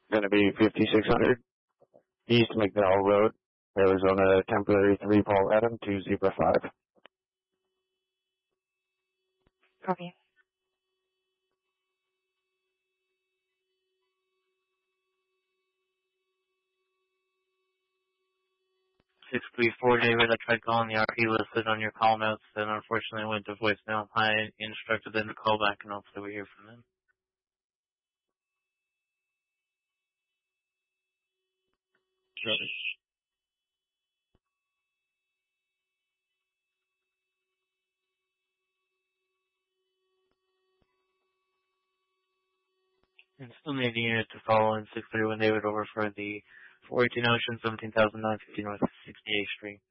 going to be 5600 East McDowell Road, Arizona, temporary 3 Paul Adam, 2 Zebra 5. Copy. 634 David, I tried calling the RP listed on your call notes, and unfortunately went to voicemail. I instructed them to call back, and hopefully we hear from them. Sure. And still need the unit to follow in 631 David over for the 418 Ocean, 17,950 North 68th Street.